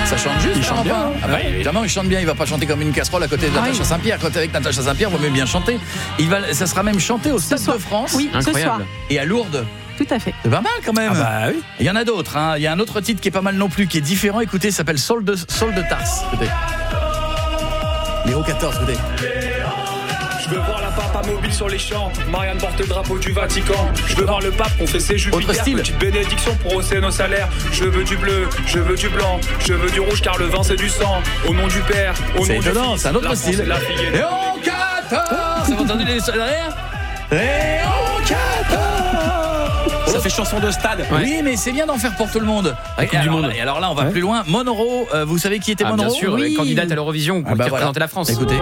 Ça chante juste. Il chante bien. Ah bah, évidemment, il chante bien. Il va pas chanter comme une casserole à côté de Natacha Saint-Pierre. Quand t'es avec Natacha Saint-Pierre, vaut mieux bien chanter. Ça sera même chanté au Stade de France. Oui, ce soir. Et à Lourdes. Tout à fait. C'est pas mal quand même. Ah bah oui. Il y en a d'autres. Il y a un autre titre qui est pas mal non plus, qui est différent. Écoutez, ça s'appelle Saul de Tarse. Écoutez. Léo XIV, écoutez. Je veux voir la papa mobile sur les champs. Marianne porte le drapeau du Vatican. Je veux voir le pape confesser Jupiter. Autre style. Petite bénédiction pour hausser nos salaires. Je veux du bleu, je veux du blanc, je veux du rouge car le vin c'est du sang. Au nom du Père, au nom du étonnant, Fils. c'est un autre la France style. est la fille aînée. Léo XIV. Vous entendez les derrière? Léo XIV. Ça fait chanson de stade. Oui, mais c'est bien d'en faire pour tout le monde. Et alors là, on va plus loin. Monroe, vous savez qui était Monroe? Bien sûr, candidate à l'Eurovision qui représentait la France. Écoutez.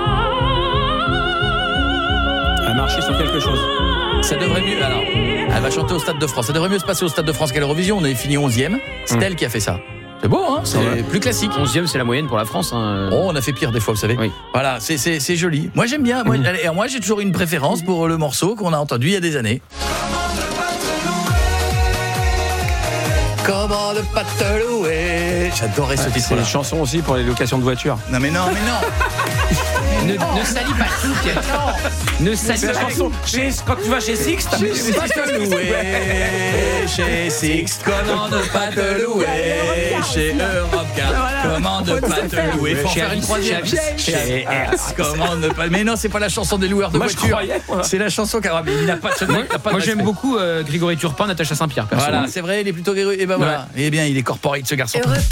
A marché sur quelque chose. Ça devrait mieux. Alors, elle va chanter au Stade de France. Ça devrait mieux se passer au Stade de France qu'à l'Eurovision. On est fini 11e. C'est elle qui a fait ça. C'est beau, hein? C'est plus classique. 11e, c'est la moyenne pour la France. Hein. Oh, on a fait pire des fois, vous savez. Oui. Voilà, c'est joli. Moi, j'aime bien. Moi, j'ai toujours une préférence pour le morceau qu'on a entendu il y a des années. Comment ne pas te louer. J'adorais ce titre-là. C'est une chanson aussi pour les locations de voitures. Non, mais non. Ne salis pas tout, Pierre. Ne salis C'est la pas chanson. Quand tu vas chez Six, t'as Comment ne pas te louer chez Six, comment ne pas te louer chez Europcar, comment ne pas te louer, faut en faire une troisième chez Hertz, comment ne pas. Mais non, c'est pas la chanson des loueurs de voitures. C'est la chanson qui a. Il n'a pas de. Moi, j'aime beaucoup Grégory Turpin, Natacha Saint-Pierre. Voilà, c'est vrai, il est plutôt Grégory. Et ben voilà. Eh bien, il est corporate ce garçon. Europe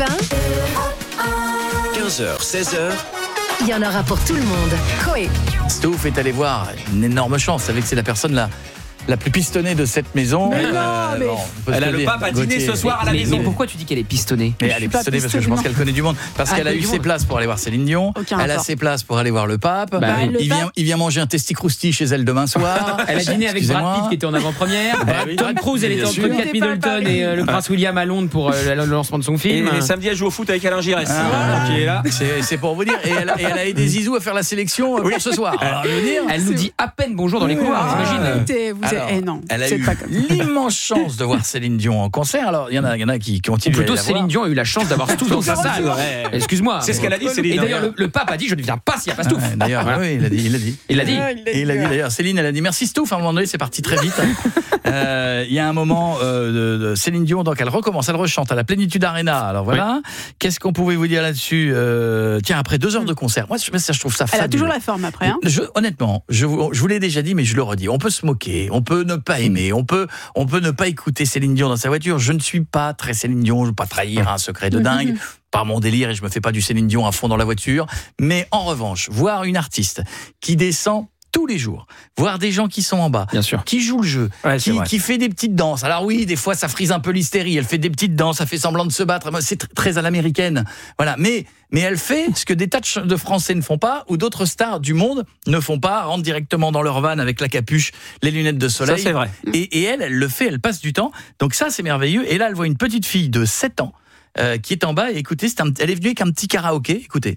1. 15h, 16h. Il y en aura pour tout le monde. Coé. Stouff est allé voir une énorme chance avec c'est la personne la plus pistonnée de cette maison. Mais elle a le pape à dîner ce soir à la maison. Mais pourquoi tu dis qu'elle est pistonnée? Mais elle est pistonnée parce que je pense qu'elle connaît du monde. Parce qu'elle a eu ses places pour aller voir Céline Dion. Elle a ses places pour aller voir le pape. Il vient manger un testi-crousti chez elle demain soir. Elle a dîné avec Brad Pitt qui était en avant-première. Tom Cruise, elle était entre Kate Middleton et le prince William à Londres pour le lancement de son film. Et samedi, elle joue au foot avec Alain Giresse. Qui est là. C'est pour vous dire. Et elle a aidé Zizou à faire la sélection pour ce soir. Alors, elle nous dit à peine bonjour dans les couloirs, j'imagine. Non. Elle a eu l'immense chance de voir Céline Dion en concert. Alors, il y en a qui continuent. Ou plutôt, Céline Dion a eu la chance d'avoir Stouff dans sa salle. Excuse-moi. C'est ce qu'elle a dit, Céline. Et d'ailleurs, le pape a dit je ne viens pas s'il n'y a pas Stouff. D'ailleurs, oui, il l'a dit. Il l'a dit d'ailleurs. Céline, elle a dit merci Stouff. À un moment donné, c'est parti très vite. Il y a un moment de Céline Dion, donc elle recommence, elle rechante à la Plénitude Arena. Alors voilà. Qu'est-ce qu'on pouvait vous dire là-dessus? Tiens, après 2 heures de concert, moi, je trouve ça fabuleux. Elle a toujours la forme après. Hein. Honnêtement, je vous l'ai déjà dit, mais je le redis. On peut se moquer, on peut ne pas aimer, on peut ne pas écouter Céline Dion dans sa voiture. Je ne suis pas très Céline Dion, je ne veux pas trahir un secret de dingue, par mon délire, et je me fais pas du Céline Dion à fond dans la voiture. Mais en revanche, voir une artiste qui descend tous les jours, voir des gens qui sont en bas, bien sûr, qui jouent le jeu, qui fait des petites danses. Alors oui, des fois ça frise un peu l'hystérie, elle fait des petites danses, ça fait semblant de se battre, c'est très à l'américaine. Voilà, mais elle fait ce que des tas de Français ne font pas, ou d'autres stars du monde ne font pas, rentrent directement dans leur van avec la capuche, les lunettes de soleil. Ça, c'est vrai. Et elle le fait, elle passe du temps. Donc ça, c'est merveilleux. Et là, elle voit une petite fille de 7 ans qui est en bas, et écoutez, elle est venue avec un petit karaoké, écoutez.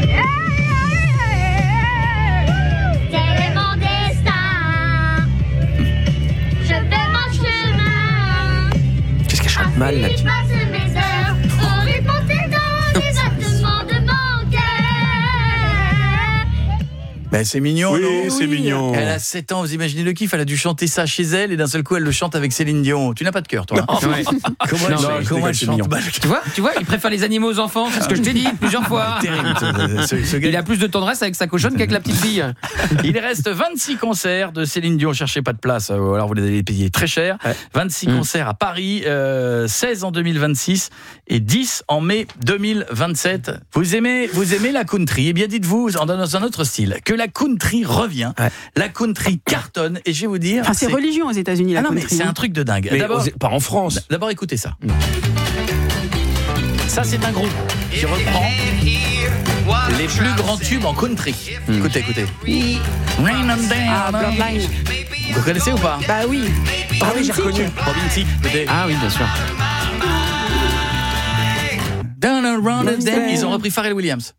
Mal, la petite. Ben c'est mignon, oui, non? C'est mignon. Elle a 7 ans, vous imaginez le kiff, elle a dû chanter ça chez elle et d'un seul coup elle le chante avec Céline Dion. Tu n'as pas de cœur, toi? Comment elle chante mal? Tu vois, il préfère les animaux aux enfants, c'est ce que je t'ai dit plusieurs fois. Terrible. Ce gars, il a plus de tendresse avec sa cochonne qu'avec la petite fille. Il reste 26 concerts de Céline Dion, cherchez pas de place, alors vous les allez payer très cher. 26 concerts à Paris, 16 en 2026 et 10 en mai 2027. Vous aimez la country? Eh bien dites-vous, dans un autre style, que la country revient, la country cartonne, et je vais vous dire... Enfin, c'est religion aux États-Unis, la country. Non, mais c'est un truc de dingue. D'abord, pas en France. D'abord, écoutez ça. Ça, c'est un groupe qui reprend les plus grands tubes en country. Écoutez. Bloodline. Vous connaissez ou pas? Bah oui. Ah oui, j'ai reconnu. Robin Thicke, écoutez. Ah oui, bien sûr. Down around the den. Ils ont repris Pharrell Williams.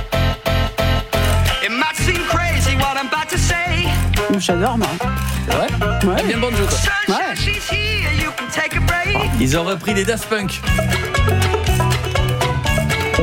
J'adore, moi. C'est vrai? Ouais. Bien bon jeu, quoi. Ouais. Ils ont repris les Daft Punk.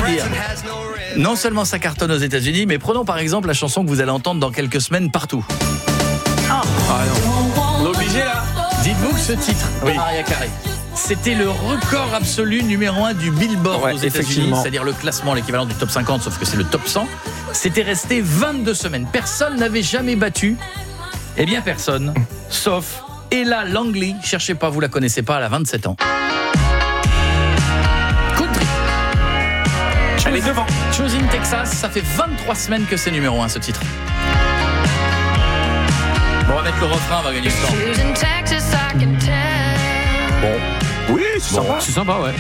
dire, non seulement ça cartonne aux États-Unis, mais prenons par exemple la chanson que vous allez entendre dans quelques semaines partout. Ah non. On est obligé là. Dites-vous que ce titre, Oui. Mariah Carey, c'était le record absolu numéro 1 du Billboard aux États-Unis, effectivement. c'est-à-dire le classement, l'équivalent du top 50, sauf que c'est le top 100. C'était resté 22 semaines. Personne n'avait jamais battu. Eh bien, personne, sauf Ella Langley. Cherchez pas, vous la connaissez pas, elle a 27 ans. Country. Elle est devant. Choosing Texas, ça fait 23 semaines que c'est numéro 1 ce titre. Bon, on va mettre le refrain, on va gagner ce temps. Bon. Oui, c'est sympa. C'est sympa, ouais.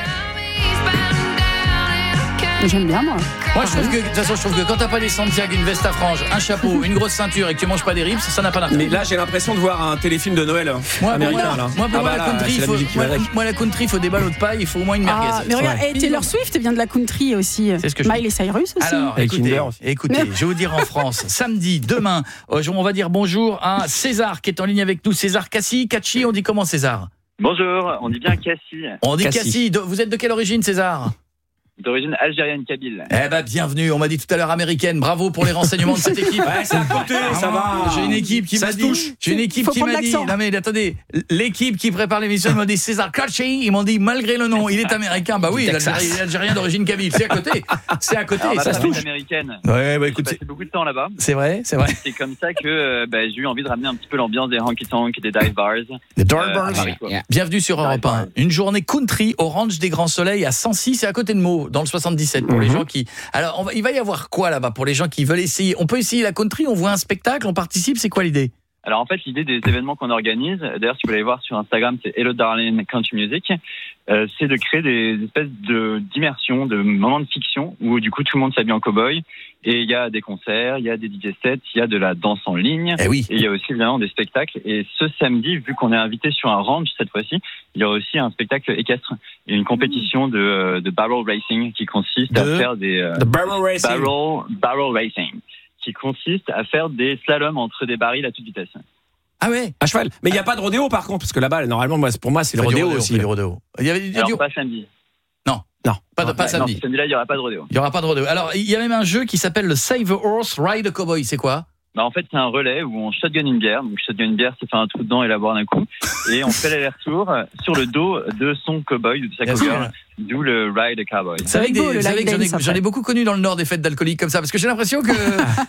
J'aime bien, moi. Moi, je trouve que, de toute façon, je trouve que quand t'as pas des Santiago, une veste à franges, un chapeau, une grosse ceinture et que tu manges pas des ribs, ça n'a pas d'intérêt. Mais là, j'ai l'impression de voir un téléfilm de Noël américain. Là. Moi, pour moi, là, la country, c'est la musique qui va avec. la country, il faut des ballots de paille, il faut au moins une merguez. Ah, mais regarde, Taylor Swift vient de la country aussi. C'est ce que je Miley Cyrus aussi. Alors, Avec écoutez, Kinder aussi. je vais vous dire en France, samedi, demain, on va dire bonjour à César qui est en ligne avec nous. César Cassi, on dit comment César? Bonjour, on dit bien Cassie, On dit Cassi. Cassi. Vous êtes de quelle origine, César? d'origine algérienne kabyle. Eh ben, bienvenue. On m'a dit tout à l'heure américaine. Bravo pour les renseignements de cette équipe. Ouais, c'est à côté, ça va. J'ai une équipe qui Ça m'a se dit. touche. J'ai une équipe Faut qui prendre m'a dit. l'accent. Non mais attendez, l'équipe qui prépare l'émission, ils m'ont dit César Cassi. Ils m'ont dit malgré le nom, il est américain. Bah oui, il est algérien d'origine kabyle. C'est à côté. C'est à côté. Alors, ma Ça se famille touche. est américaine. Ouais, bah J'ai écoute, passé beaucoup de temps là-bas. c'est vrai, c'est vrai. C'est comme ça que j'ai eu envie de ramener un petit peu l'ambiance des honky tonk et des dive bars. The Dark à Bars. Paris, quoi. Bienvenue sur Europe 1. Une journée country au Ranch des Grands Soleils à Sancy, c'est à côté de Meaux, dans le 77 pour les gens qui. Alors, il va y avoir quoi là-bas pour les gens qui veulent essayer? On peut essayer la country, on voit un spectacle, on participe, c'est quoi l'idée? Alors en fait, l'idée des événements qu'on organise, d'ailleurs si vous voulez aller voir sur Instagram, c'est Hello Darling Country Music, c'est de créer des espèces d'immersion, de moments de fiction où du coup tout le monde s'habille en cow-boy et il y a des concerts, il y a des DJ sets, il y a de la danse en ligne Eh oui. et il y a aussi évidemment des spectacles. Et ce samedi, vu qu'on est invité sur un ranch cette fois-ci, il y aura aussi un spectacle équestre et une compétition de barrel racing qui consiste à faire des The Barrel Racing. barrel racing qui consiste à faire des slaloms entre des barils à toute vitesse. Ah ouais. À cheval. Mais il n'y a pas de rodéo par contre, parce que là-bas, normalement, pour moi, c'est le Pas du rodéo aussi. pas du rodéo. Il y avait Alors pas samedi. pas samedi. Non, samedi là, il n'y aura pas de rodéo. Il y aura pas de rodéo. Alors, il y a même un jeu qui s'appelle le Save a Horse, Ride a Cowboy. C'est quoi? Bah, en fait, c'est un relais où on shotgun une bière. Donc, shotgun une bière, c'est faire un trou dedans et la boire d'un coup. Et on fait l'aller-retour sur le dos de son cowboy ou de sa Bien cowgirl. sûr. D'où le ride a cowboy. Vous savez que, beau, le vous savez que line dance, j'en ai après. beaucoup connu dans le Nord des fêtes d'alcooliques comme ça, parce que j'ai l'impression que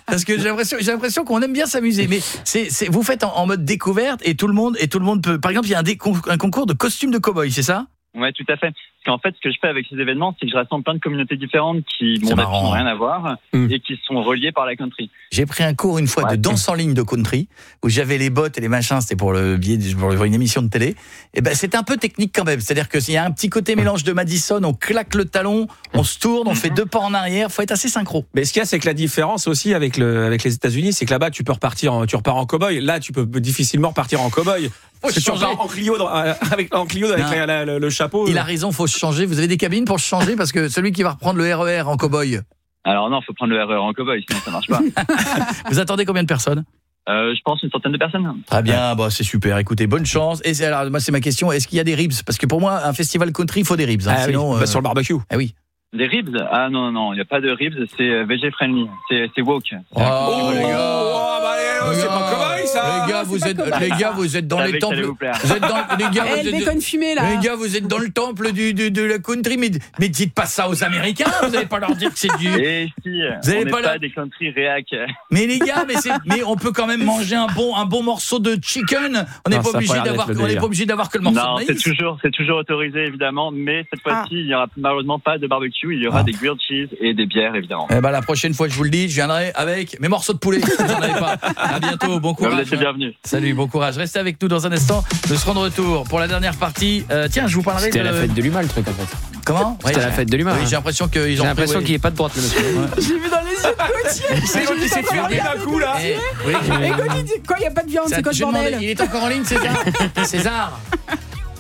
j'ai l'impression qu'on aime bien s'amuser. Mais vous faites en mode découverte et tout le monde peut. Par exemple, il y a un concours de costumes de cow-boy, c'est ça? Ouais, tout à fait. Parce qu'en fait, ce que je fais avec ces événements, c'est que je rassemble plein de communautés différentes qui C'est n'ont marrant. rien à voir et qui sont reliées par la country. J'ai pris un cours une fois de danse en ligne de country où j'avais les bottes et les machins, c'était pour une émission de télé. Et ben c'était un peu technique quand même, c'est-à-dire que s'il y a un petit côté mélange de Madison, on claque le talon, on se tourne, on fait 2 pas en arrière, faut être assez synchro. Mais ce qu'il y a, c'est que la différence aussi avec les États-Unis, c'est que là-bas, tu repars en cow-boy. Là, tu peux difficilement repartir en cow-boy. Parce que tu changer. repars en Clio avec le chapeau. Il a raison, faut se changer. Vous avez des cabines pour se changer parce que celui qui va reprendre le RER en cow-boy. Alors non, faut prendre le RER en cowboy, sinon ça marche pas. Vous attendez combien de personnes? Je pense une centaine de personnes. Très bien, bah c'est super. Écoutez, bonne chance. Et alors, moi c'est ma question, est-ce qu'il y a des ribs? Parce que pour moi, un festival country, il faut des ribs. Ah, sinon, oui. Sur le barbecue. Ah oui. Des ribs? Ah non, il n'y a pas de ribs, c'est VG friendly, c'est woke. Oh, les gars. c'est pas cowboy ça. Les gars, vous êtes dans Je savais les que ça allait temples. vous plaire. Vous êtes dans les gars, Eh, vous le êtes bacon fumé, là. les gars, vous êtes dans le temple de la country, mais dites pas ça aux Américains. Vous n'allez pas leur dire que c'est du. Et si, Vous avez on n'est pas pas la- des country réac. Mais les gars, mais on peut quand même manger un bon morceau de chicken. On n'est Non, pas ça a obligé pas l'air d'avoir, d'être le on n'est délire. pas obligé d'avoir que le morceau Non, de c'est maïs. toujours autorisé évidemment, mais cette fois-ci, il n'y aura malheureusement pas de barbecue, il y aura des grilled cheese et des bières évidemment. Eh ben la prochaine fois, je vous le dis, je viendrai avec mes morceaux de poulet. Si vous en avez pas. À bientôt, bon Vous courage. êtes les bienvenus. Salut, bon courage. Restez avec nous dans un instant. Nous serons de retour pour la dernière partie. Tiens, je vous parlerai C'était de la fête de l'humain, le truc, en fait. Comment? C'était la fête de l'humain. Oui, j'ai l'impression qu'ils J'ai ont l'impression pris, qu'il n'est pas de droite, le monsieur. J'ai vu dans les yeux de Gauthier. Il s'est fait rire d'un coup là. Eh, oui. Et Gauthier dit quoi, il n'y a pas de viande, c'est quoi ce Je demandais, bordel? il est encore en ligne, César? César?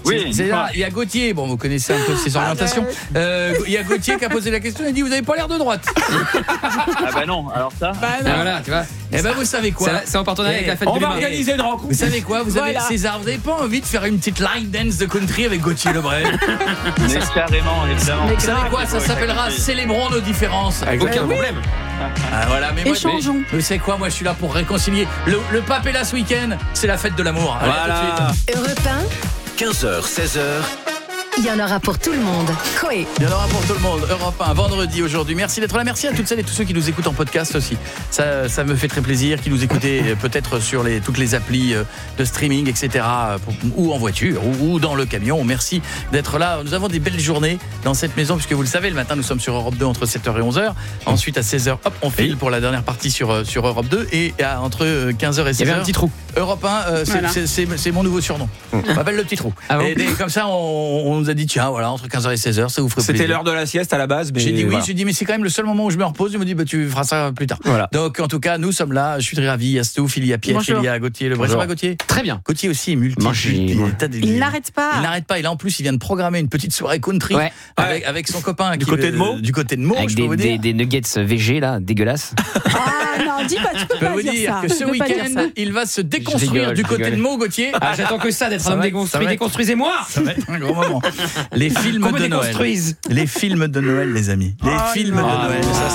Oui, C'est là, il y a Gauthier, bon vous connaissez un peu ses orientations. Il y a Gauthier qui a posé la question, il a dit vous avez pas l'air de droite. Ah bah non, alors ça. Voilà, tu vois. Eh ben vous savez quoi, C'est en partenariat avec la fête On de va l'humain. organiser une rencontre. vous savez quoi, vous avez Voilà. César, vous avez pas envie de faire une petite line dance de country avec Gauthier Lebray? Mais carrément, évidemment. Vous savez quoi, ça s'appellera Célébrons nos différences. Aucun problème. Ah, voilà, mais moi, Échangeons. mais vous savez quoi, moi je suis là pour réconcilier. Le pape est là ce week-end, c'est la fête de l'amour. Allez, à tout de suite. Europe 15h, 16h. 1, il y en aura pour tout le monde. Coé. Il y en aura pour tout le monde. Europe 1, vendredi aujourd'hui. Merci d'être là. Merci à toutes celles et tous ceux qui nous écoutent en podcast aussi. Ça me fait très plaisir, qui nous écoutez peut-être sur toutes les applis de streaming, etc. Ou en voiture, ou dans le camion. Merci d'être là. Nous avons des belles journées dans cette maison, puisque vous le savez, le matin, nous sommes sur Europe 2 entre 7h et 11h. Ensuite, à 16h, hop, on file pour la dernière partie sur Europe 2. Et entre 15h et 16h. Il y avait un petit trou. Europe 1, Voilà. c'est mon nouveau surnom. On m'appelle le petit trou. Ah bon Et comme ça, on nous a dit, tiens, voilà, entre 15h et 16h, ça vous ferait plaisir. C'était l'heure de la sieste à la base, mais J'ai dit oui, voilà. j'ai dit mais c'est quand même le seul moment où je me repose. Il me dit bah tu feras ça plus tard. Voilà. Donc en tout cas, nous sommes là. Je suis très ravi. Il y a Stouff, il y a Pierre, Bonjour. il y a Gauthier. Le vrai, ça va Gauthier? Très bien. Gauthier aussi est multi. Moi, j'ai- Il n'arrête pas. Il n'arrête pas. Et là en plus, il vient de programmer une petite soirée country Ouais. avec son copain Du côté de Meaux. Du côté de Meaux, Avec je peux vous dire. des nuggets VG là, dégueulasses. Ah non, dis pas, tu peux Je peux pas vous dire dire ça. que ce Tu peux pas dire week-end, ça. il va se déconstruire rigole, du je côté rigole. de Meaux, Gauthier. Ah, j'attends que ça d'être Ça un homme va- ça déconstruit. va être- Déconstruisez-moi. Ça va être un grand moment. Les films Qu'on me de Noël. déconstruise. Les films de Noël, les amis. Les films de Noël. Ça,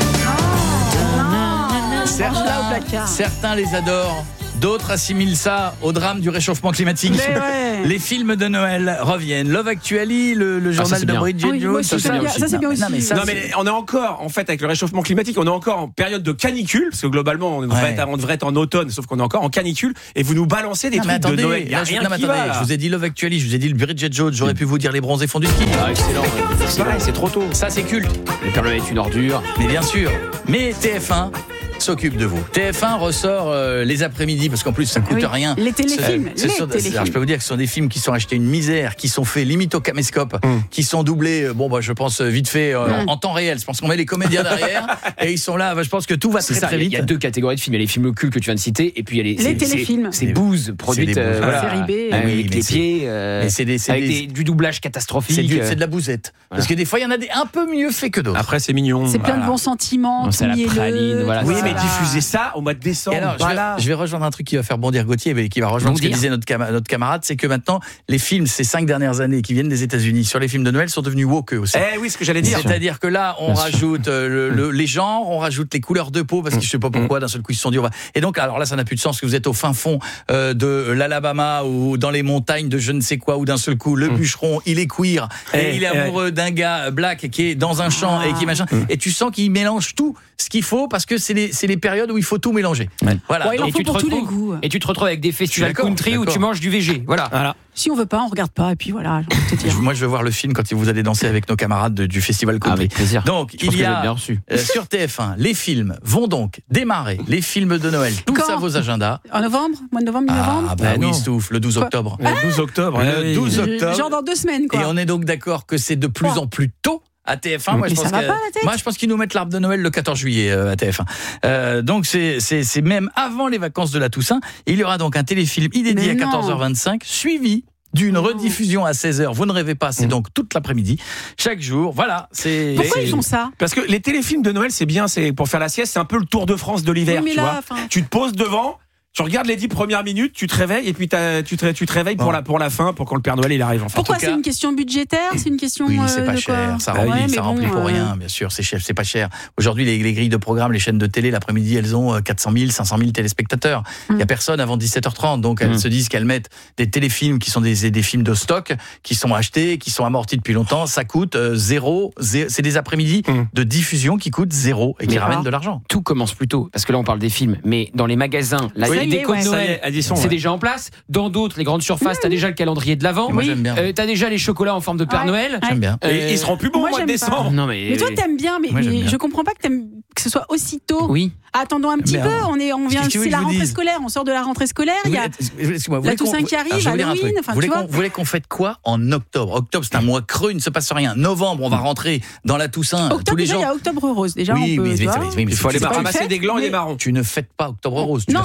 Range là au placard. Certains les adorent, d'autres assimilent ça au drame du réchauffement climatique. Mais ouais. Les films de Noël reviennent. Love Actually, le journal c'est de bien. Bridget Ah oui, Jones, moi aussi, tout j'aime bien. Ça, c'est bien Non, aussi. mais ça, Non c'est- mais on est encore, en fait, avec le réchauffement climatique, on est encore en période de canicule, parce que globalement on devrait, Ouais. on devrait être en automne, sauf qu'on est encore en canicule, et vous nous balancez des Non, mais trucs attendez, de Noël. Il y a là, rien non, mais qui attendez, va, là. je vous ai dit Love Actually, je vous ai dit le Bridget Jones, j'aurais pu vous dire les bronzés font du ski. Ah, excellent. C'est pareil, c'est trop tôt. Ça c'est culte, Le Père Noël est une ordure. mais bien sûr. Mais TF1 s'occupe de vous. TF1 ressort les après-midi parce qu'en plus ça coûte Oui. rien. Les téléfilms, Ce les sont- téléfilms. alors, je peux vous dire que ce sont des films qui sont achetés une misère, qui sont faits limite au caméscope, qui sont doublés. Je pense vite fait en temps réel. Je pense qu'on met les comédiens derrière et ils sont là. Je pense que tout va C'est très ça, très il vite. y a deux catégories de films. Il y a les films occultes que tu viens de citer, et puis il y a Les téléfilms. C'est bouse produites des bouses. voilà, Série B. Oui, avec mais les c'est- pieds, mais c'est du doublage catastrophique. c'est de la bousette. Parce que des fois il y en a des un peu mieux faits que d'autres. Après c'est mignon. C'est plein de Voilà. bons sentiments, Non, tout c'est la mielleux. praline, voilà, Oui, c'est mais ça. diffuser ça au mois de décembre. Et alors, voilà. je vais rejoindre un truc qui va faire bondir Gauthier, mais qui va rejoindre ce que Bondir. disait notre camarade, c'est que maintenant, les films, ces 5 dernières années qui viennent des États-Unis sur les films de Noël sont devenus woke eux aussi. Eh oui, ce que j'allais dire. C'est-à-dire que là, on rajoute les genres, on rajoute les couleurs de peau, parce que je sais pas pourquoi, d'un seul coup, ils se sont dit, et donc, alors là, ça n'a plus de sens, que vous êtes au fin fond de l'Alabama ou dans les montagnes de je ne sais quoi, où d'un seul coup, le bûcheron, il est queer, et il est amoureux d'un gars black qui est dans un champ et qui machin, et tu sens qu'il mélange tout ce qu'il faut, parce que c'est les périodes où il faut tout mélanger. Voilà. Ouais, il en Et faut tu te pour tous les retrouves- goûts. Et tu te retrouves avec des festivals d'accord, country où d'accord. tu manges du VG. Voilà. Si on veut pas, on regarde pas, et puis voilà, j'ai envie de te dire. Moi, je veux voir le film quand vous allez danser avec nos camarades du festival country. Avec plaisir. Donc, Je pense il que y vous êtes a bien reçus. sur TF1, les films vont donc démarrer, les films de Noël, tous Quand à vos agendas. En novembre, mois de novembre, mi-novembre. Ah bah non. oui, Stouff, le 12 Quoi octobre. Le 12 octobre. Le 12 octobre. Genre dans 2 semaines, quoi. Et on est donc d'accord que c'est de plus Quoi en plus tôt à TF1. Moi, Mais ça va pas, la tête moi, je pense qu'ils nous mettent l'arbre de Noël le 14 juillet à TF1. Donc, c'est même avant les vacances de la Toussaint. Il y aura donc un téléfilm inédit Mais à non. 14h25, suivi d'une rediffusion à 16h. Vous ne rêvez pas, c'est donc toute l'après-midi, chaque jour. Voilà, c'est... Pourquoi ils font ça? Parce que les téléfilms de Noël, c'est bien, c'est pour faire la sieste, c'est un peu le Tour de France de l'hiver, Oui, mais tu là, vois. enfin- Tu te poses devant, tu regardes les 10 premières minutes, tu te réveilles et puis tu te réveilles pour la fin, pour quand le Père Noël il arrive. Enfin, Pourquoi en tout c'est cas- une question budgétaire? C'est une question Oui, c'est pas de quoi? cher, ça Ouais, remplit, mais ça bon, remplit pour rien, bien sûr, c'est pas cher. Aujourd'hui, les grilles de programme, les chaînes de télé, l'après-midi, elles ont 400 000, 500 000 téléspectateurs. Il y a personne avant 17h30, donc elles se disent qu'elles mettent des téléfilms qui sont des films de stock, qui sont achetés, qui sont amortis depuis longtemps, ça coûte zéro, c'est des après-midi de diffusion qui coûtent zéro et qui Mais ramènent de l'argent. Tout commence plus tôt, parce que là on parle des films, mais dans les magasins, la Oui, ça y est, déco de ouais. Ça y Noël, est, addition, c'est ouais. déjà en place. Dans d'autres, les grandes surfaces, t'as déjà le calendrier de l'Avent. Et moi, j'aime bien. T'as déjà les chocolats en forme de Père Ouais. Noël. Ouais. J'aime bien. Et ils seront plus bons Moi, au mois de j'aime pas. décembre. Non Mais toi, t'aimes bien, mais, Moi, j'aime bien. je comprends pas que ce soit aussi tôt. Oui. Attendons un petit Mais peu. alors, On vient, qu'est-ce que tu veux c'est que la je vous rentrée dise scolaire. On sort de la rentrée scolaire. Il y a Excuse-moi, vous la voulez qu'on- Toussaint qui Alors, arrive, je vais vous dire un Halloween, truc. enfin, Vous voulez tu vois. vous voulez qu'on fête quoi en octobre? Octobre, c'est un mois creux, il ne se passe rien. Novembre, on va rentrer dans la Toussaint. Tous Octobre, les déjà, il y gens. a Octobre Rose. Déjà, Oui, on peut. mais tu vois. il Il faut aller c'est pas une ramasser fête, des glands et mais- des marrons. Tu ne fêtes pas Octobre Rose. Non, ne tu fêtes pas sensibilises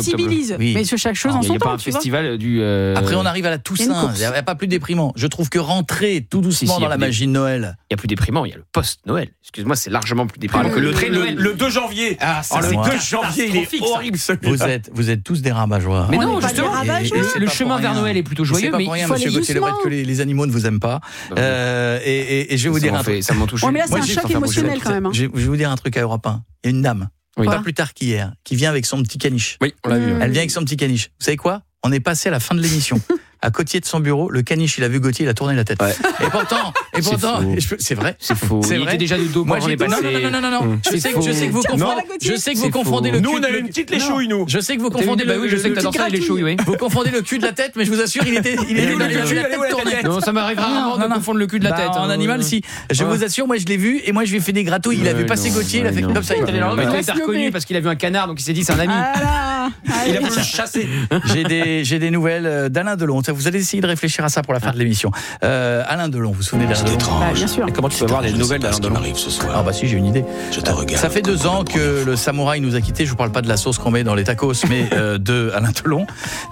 sensibilise. Oui. Mais sur chaque chose en Il n'y son a pas temps, un tu vois. festival du. Après, on arrive à la une Toussaint. course. Il n'y a pas plus déprimant. Je trouve que rentrer tout doucement Si, dans la il y a magie de Noël. Il y a plus déprimant, il y a le post-Noël. Excuse-moi, c'est largement plus déprimant que le pré-Noël. Le 2 janvier. Ah, ça, le c'est 2 janvier, il est catastrophique, ça. horrible celui-là. Vous êtes tous des rabat-joie. Mais On non, n'est pas justement, des rabat-joie. le chemin vers Noël est plutôt joyeux, C'est mais pas pour rien, il faut monsieur aller Gauthier Lebret, doucement. que les animaux ne vous aiment pas. Et je vais vous dire un truc. Ça m'en touche. Ouais, mais là, c'est Moi, un j'ai- choc émotionnel quand même. Je vais vous dire un truc à Europe 1. Il y a une dame, Oui. pas plus tard qu'hier, qui vient avec son petit caniche. Oui, on l'a vu. Elle vient avec son petit caniche. Vous savez quoi ? On est passé à la fin de l'émission. À côté de son bureau, le caniche, il a vu Gauthier, il a tourné la tête. Ouais. Et pourtant, faux. c'est vrai. C'est faux. C'est Il vrai. était déjà de dos Moi, quand on est j'étais- passé. non. Je sais que vous Tiens, confondez. voilà, Gauthier. Je sais que vous C'est confondez faux. le cul. Nous, on a de- une petite Non. léchouille, nous. Je sais que vous T'as vu confondez le- le. oui, je sais que le- t'adores ça, les chouilles, oui. Vous confondez le cul de la tête, mais je vous assure, il est où la tête tournée. Non, ça m'arrive rarement de confondre le cul de la tête. En animal, si. Je vous assure, moi je l'ai vu et moi je lui ai fait des gratouilles. Il a vu passer Gauthier, il a fait comme ça, il est allé dans le Il mec. t'a reconnu parce qu'il a vu un canard, donc il s'est dit c'est un ami. Voilà. Il a Allez. voulu chasser. J'ai des nouvelles d'Alain Delon. Vous allez essayer de réfléchir à ça pour la fin de l'émission. Alain Delon, vous vous souvenez d'Alain Delon ? Bah, bien sûr. Comment tu peux avoir des nouvelles d'Alain Delon ? Ah bah si, j'ai une idée. Ça fait 2 ans que le samouraï nous a quittés. Je vous parle pas de la sauce qu'on met dans les tacos, mais de Alain Delon.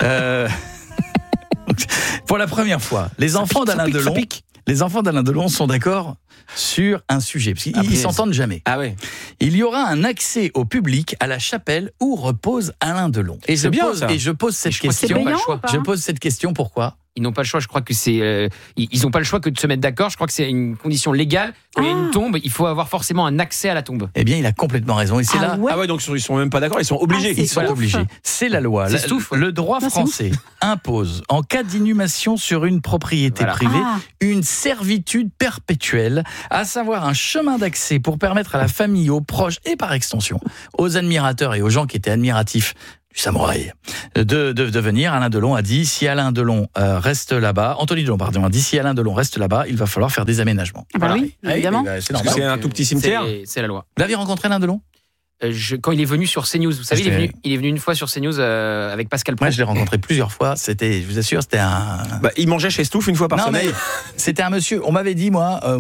Pour la première fois, les enfants d'Alain Delon sont d'accord sur un sujet, parce qu'ils s'entendent jamais. Ah ouais. Il y aura un accès au public à la chapelle où repose Alain Delon. Et C'est bien, ça. je pose cette Je crois que C'est question. payant choix. ou pas Je pose cette question, pourquoi ? Ils n'ont pas le choix, je crois que c'est. Ils n'ont pas le choix que de se mettre d'accord. Je crois que c'est une condition légale. Quand il y a une tombe, il faut avoir forcément un accès à la tombe. Eh bien, il a complètement raison. Et c'est là. Ouais. Ah ouais, donc ils sont même pas d'accord, ils sont obligés. Ah, c'est Ils sont ouf. obligés. C'est la loi. C'est stouffe. Le droit Non, c'est français impose, en cas d'inhumation sur une propriété Voilà. privée, Ah. une servitude perpétuelle, à savoir un chemin d'accès pour permettre à la famille, aux proches et par extension aux admirateurs et aux gens qui étaient admiratifs du samouraï de venir. Alain Delon a dit, si Alain Delon reste là-bas, Anthony Delon, pardon, a dit, si Alain Delon reste là-bas, il va falloir faire des aménagements. Ah bah Voilà. oui, évidemment. C'est Parce que normal. c'est un tout petit cimetière. C'est la loi. Vous l'avez rencontré Alain Delon ? Quand il est venu sur CNews, vous savez, C'était- il est venu une fois sur CNews avec Pascal Pro. Moi, je l'ai rencontré plusieurs fois. C'était, je vous assure, c'était un. Bah, il mangeait chez Stouff une fois par Non, semaine. mais c'était un monsieur. On m'avait dit,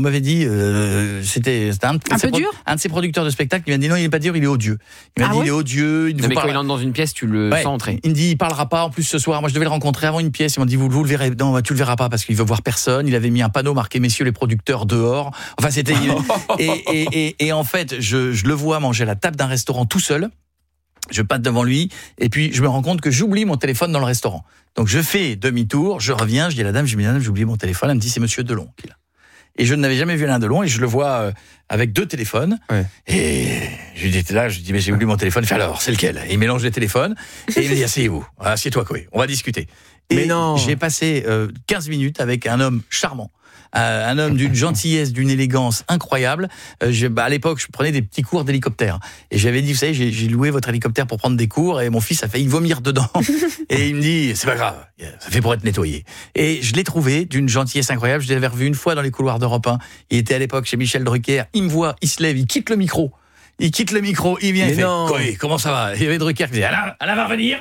c'était Un peu dur. un de ses producteurs de spectacle. Il m'a dit non, il n'est pas dur, il est odieux. Il m'a Ah dit ouais il est odieux. Il ne Non, vous mais quand parle- il entre dans une pièce, tu le Ouais. sens entrer. Il me dit, il parlera pas en plus ce soir. Moi, je devais le rencontrer avant une pièce. Ils m'ont dit, vous le verrez. Non, tu le verras pas parce qu'il veut voir personne. Il avait mis un panneau marqué messieurs les producteurs dehors. Enfin, c'était. et en fait, je le vois manger à la table d'un restaurant tout seul. Je passe devant lui et puis je me rends compte que j'oublie mon téléphone dans le restaurant. Donc je fais demi-tour, je reviens, je dis à la dame, j'ai oublié mon téléphone. Elle me dit, c'est monsieur Delon qui est là. Et je n'avais jamais vu Alain Delon et je le vois avec 2 téléphones. Ouais. Et je lui dis, t'es là, je lui dis, mais j'ai oublié mon téléphone. Il fait alors, c'est lequel? Et il mélange les téléphones et il me dit, asseyez-vous, assieds-toi, Koé, on va discuter. Et Mais non. j'ai passé 15 minutes avec un homme charmant. Un homme d'une gentillesse, d'une élégance incroyable. À l'époque, je prenais des petits cours d'hélicoptère. Et j'avais dit, vous savez, j'ai loué votre hélicoptère pour prendre des cours et mon fils a failli vomir dedans. Et il me dit, c'est pas grave, ça fait pour être nettoyé. Et je l'ai trouvé d'une gentillesse incroyable. Je l'avais revu une fois dans les couloirs d'Europe 1. Il était à l'époque chez Michel Drucker. Il me voit, il se lève, il quitte le micro. Il vient, Mais il fait non. Koé, comment ça va? Il y avait Drucker qui disait Alain va revenir.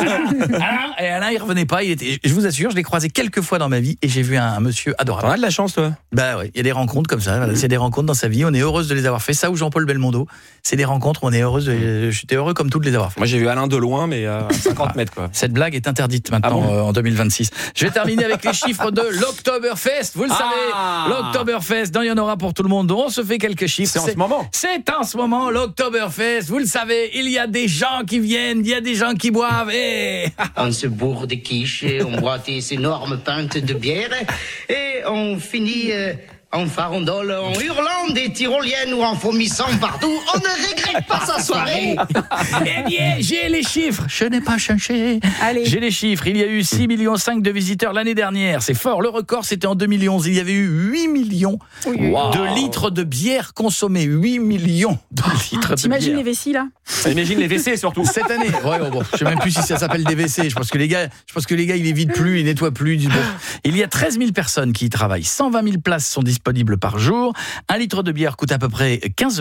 Alain, il revenait pas. Je vous assure, je l'ai croisé quelques fois dans ma vie et j'ai vu un monsieur adorable. T'en as de la chance, toi. Bah ouais, il y a des rencontres comme ça. Voilà, c'est des rencontres dans sa vie. On est heureuse de les avoir fait. Ça ou Jean-Paul Belmondo, c'est des rencontres où on est heureuse. J'étais heureux comme toutes de les avoir fait. Moi, j'ai vu Alain de loin, mais à 50 mètres, quoi. Cette blague est interdite maintenant Ah bon en 2026. Je vais terminer avec les chiffres de l'Oktoberfest. Vous le savez, l'Oktoberfest, il y en aura pour tout le monde. On se fait quelques chiffres. C'est en ce moment. C'est en ce moment l'Oktoberfest. Vous le savez, il y a des gens qui viennent, il y a des gens qui boivent. Et On se bourre de quiche, on boit des énormes pintes de bière et on finit en farandole, en hurlant des tyroliennes ou en vomissant partout. On ne regrette pas sa soirée. eh bien, j'ai les chiffres. Je n'ai pas cherché. Allez. J'ai les chiffres. Il y a eu 6,5 millions de visiteurs l'année dernière. C'est fort. Le record, c'était en 2011. Il y avait eu 8 millions de litres de bière consommés. 8 millions de litres de T'imagines bière. les vessies là? Ça imagine les WC, surtout. Cette année, je sais même plus si ça s'appelle des WC. Je pense que les gars, ils les vident plus, ils nettoient plus. Bon. Il y a 13 000 personnes qui y travaillent. 120 000 places sont disponibles par jour. Un litre de bière coûte à peu près 15 €.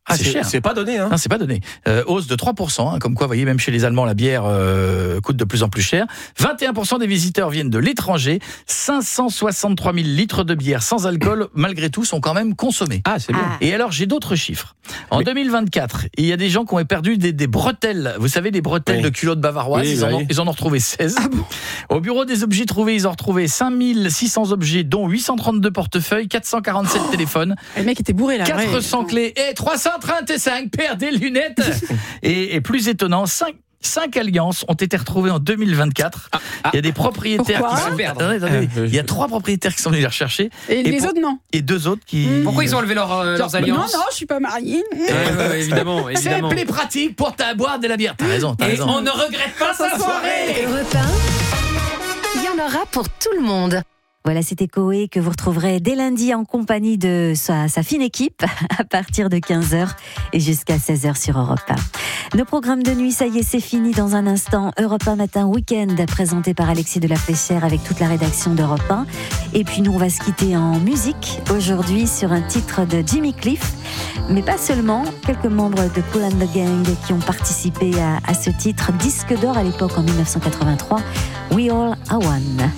C'est cher. C'est pas donné, hein. Non, c'est pas donné. Hausse de 3%, hein, comme quoi, vous voyez, même chez les Allemands, la bière coûte de plus en plus cher. 21% des visiteurs viennent de l'étranger. 563 000 litres de bière sans alcool, malgré tout, sont quand même consommés. Ah, c'est bien. Et alors, j'ai d'autres chiffres. En 2024, il y a des gens qui ont perdu des bretelles. Vous savez, des bretelles de culottes bavaroises. Oui, ils en ont retrouvé 16. Ah bon? Au bureau des objets trouvés, ils ont retrouvé 5600 objets, dont 832 portefeuilles, 447 téléphones. Le mec était bourré là. 400 clés et 335 paires des lunettes. Et plus étonnant, 5 alliances ont été retrouvées en 2024. Il y a des propriétaires Pourquoi? qui sont... Attendez, il y a 3 propriétaires qui sont venus les rechercher. Et les autres, non. Et 2 autres qui... Pourquoi ils ont enlevé leurs alliances? Non, je suis pas mariée. Évidemment. C'est plus pratique pour boire de la bière. T'as raison. Et on ne regrette pas sa soirée. Europe 1, il y en aura pour tout le monde. Voilà, c'était Coé que vous retrouverez dès lundi en compagnie de sa fine équipe à partir de 15h et jusqu'à 16h sur Europe 1. Nos programmes de nuit, ça y est, c'est fini dans un instant. Europe 1 Matin Week-end présenté par Alexis de la Fléchère avec toute la rédaction d'Europe 1. Et puis nous, on va se quitter en musique aujourd'hui sur un titre de Jimmy Cliff. Mais pas seulement, quelques membres de Kool and the Gang qui ont participé à ce titre, disque d'or à l'époque en 1983, We All Are One.